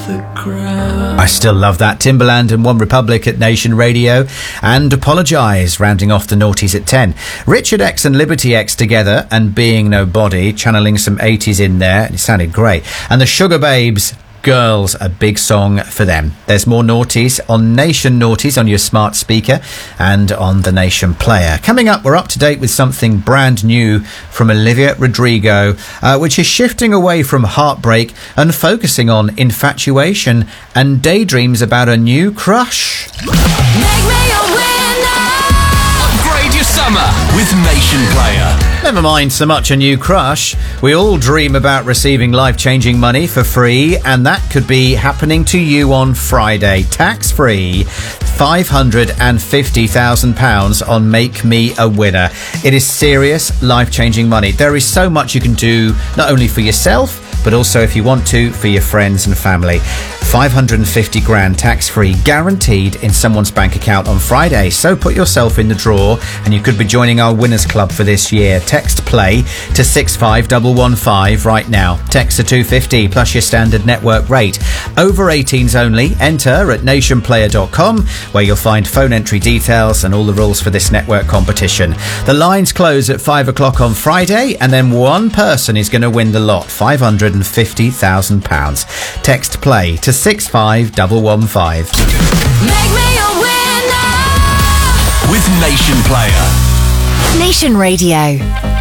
I still love that. Timbaland and One Republic at Nation Radio. And Apologise, rounding off the noughties at 10. Richard X and Liberty X together and Being Nobody, channeling some 80s in there. It sounded great. And the Sugar Babes, Girls, a big song for them. There's more noughties on Nation Noughties on your smart speaker and on the Nation player. Coming up, we're up to date with something brand new from Olivia Rodrigo, which is shifting away from heartbreak and focusing on infatuation and daydreams about a new crush. Make me a winner. Upgrade your summer with Nation Player. Never mind so much a new crush. We all dream about receiving life-changing money for free, and that could be happening to you on Friday. Tax-free, £550,000 on Make Me a Winner. It is serious, life-changing money. There is so much you can do, not only for yourself, but also, if you want to, for your friends and family. 550 grand tax-free, guaranteed in someone's bank account on Friday. So put yourself in the draw, and you could be joining our Winners Club for this year. Text PLAY to 65115 right now. Text to 250 plus your standard network rate. Over 18s only. Enter at nationplayer.com, where you'll find phone entry details and all the rules for this network competition. The lines close at 5 o'clock on Friday, and then one person is going to win the lot. £550,000. Text PLAY to 65115. Make me a winner. With Nation Player. Nation Radio.